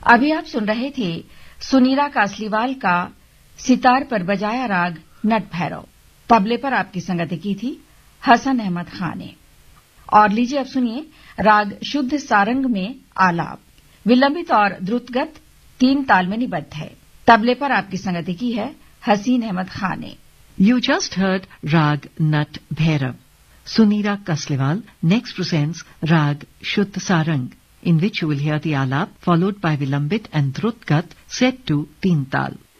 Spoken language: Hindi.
अभी आप सुन रहे थे सुनीरा कासलीवाल का सितार पर बजाया राग नट भैरव। तबले पर आपकी संगति की थी हसन अहमद खान ने। और लीजिए अब सुनिए राग शुद्ध सारंग में आलाप, विलंबित और द्रुतगत 3 ताल में निबद्ध है। तबले पर आपकी संगति की है हसीन अहमद खान ने। You just heard Rag Nat Bhairav. Sunira Kasliwal next presents Rag Shuddh Sarang, in which you will hear the alap followed by Vilambit and Drutgat set to 3 tal.